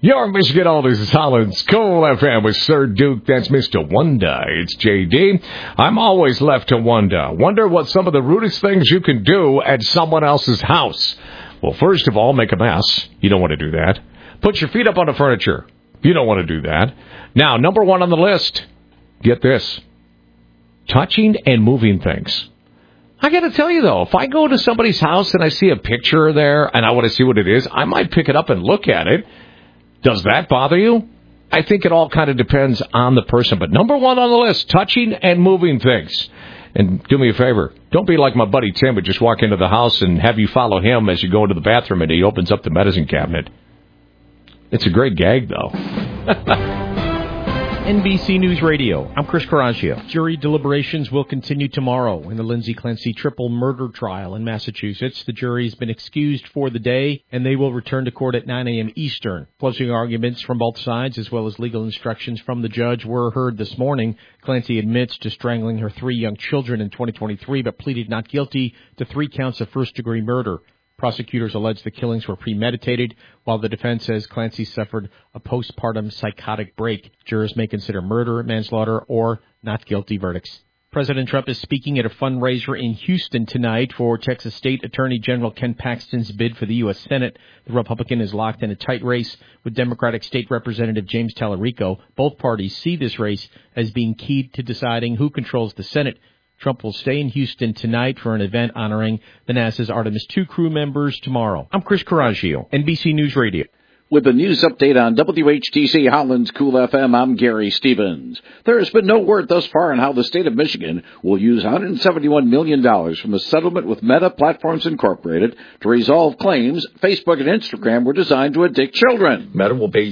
Your Michigan Oldies is Holland's Cool FM with Sir Duke. That's Mr. Wonder. It's JD. I'm always left to wonder. Wonder what some of the rudest things you can do at someone else's house. Well, first of all, make a mess. You don't want to do that. Put your feet up on the furniture. You don't want to do that. Now, number one on the list. Get this. Touching and moving things. I got to tell you, though, if I go to somebody's house and I see a picture there and I want to see what it is, I might pick it up and look at it. Does that bother you? I think it all kind of depends on the person. But number one on the list, touching and moving things. And do me a favor. Don't be like my buddy Tim who just walk into the house and have you follow him as you go into the bathroom and he opens up the medicine cabinet. It's a great gag, though. NBC News Radio. I'm Chris Coraggio. Jury deliberations will continue tomorrow in the Lindsay Clancy triple murder trial in Massachusetts. The jury's been excused for the day, and they will return to court at 9 a.m. Eastern. Closing arguments from both sides, as well as legal instructions from the judge, were heard this morning. Clancy admits to strangling her 3 young children in 2023, but pleaded not guilty to 3 counts of first-degree murder. Prosecutors allege the killings were premeditated, while the defense says Clancy suffered a postpartum psychotic break. Jurors may consider murder, manslaughter, or not guilty verdicts. President Trump is speaking at a fundraiser in Houston tonight for Texas State Attorney General Ken Paxton's bid for the U.S. Senate. The Republican is locked in a tight race with Democratic State Representative James Tallarico. Both parties see this race as being key to deciding who controls the Senate. Trump will stay in Houston tonight for an event honoring the NASA's Artemis II crew members tomorrow. I'm Chris Coraggio, NBC News Radio. With a news update on WHTC Holland's Cool FM, I'm Gary Stevens. There has been no word thus far on how the state of Michigan will use $171 million from the settlement with Meta Platforms Incorporated to resolve claims Facebook and Instagram were designed to addict children. Meta will pay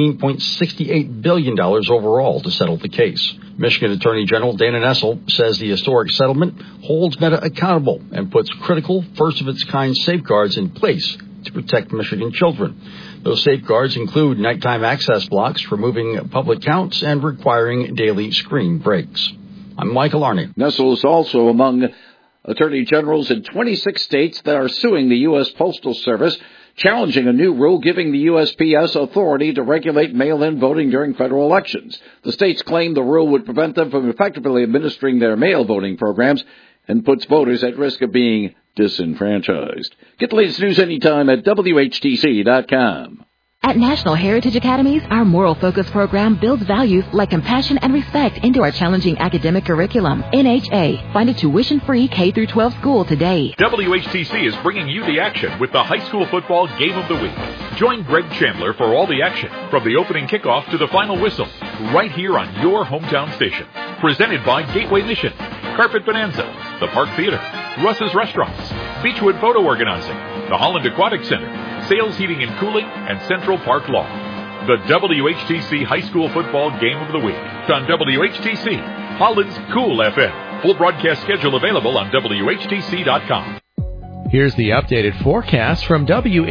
$16.68 billion overall to settle the case. Michigan Attorney General Dana Nessel says the historic settlement holds Meta accountable and puts critical, first-of-its-kind safeguards in place to protect Michigan children. Those safeguards include nighttime access blocks, removing public counts, and requiring daily screen breaks. I'm Michael Arney. Nessel is also among attorney generals in 26 states that are suing the U.S. Postal Service, challenging a new rule giving the USPS authority to regulate mail-in voting during federal elections. The states claim the rule would prevent them from effectively administering their mail voting programs and puts voters at risk of being disenfranchised. Get the latest news anytime at WHTC.com. At National Heritage Academies, our moral focus program builds values like compassion and respect into our challenging academic curriculum. NHA. Find a tuition-free K-12 school today. WHTC is bringing you the action with the high school football game of the week. Join Greg Chandler for all the action, from the opening kickoff to the final whistle, right here on your hometown station. Presented by Gateway Mission, Carpet Bonanza, the Park Theater, Russ's Restaurants, Beechwood Photo Organizing, the Holland Aquatic Center, Sales Heating and Cooling, and Central Park Law. The WHTC High School Football Game of the Week on WHTC, Holland's Cool FM. Full broadcast schedule available on WHTC.com. Here's the updated forecast from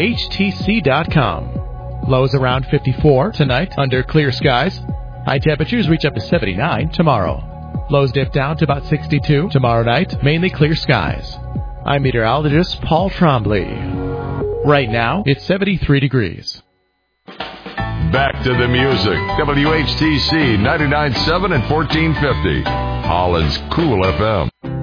WHTC.com. Lows around 54 tonight under clear skies. High temperatures reach up to 79 tomorrow. Lows dip down to about 62 tomorrow night, mainly clear skies. I'm meteorologist Paul Trombley. Right now, it's 73 degrees. Back to the music. WHTC 99.7 and 1450. Holland's Cool FM.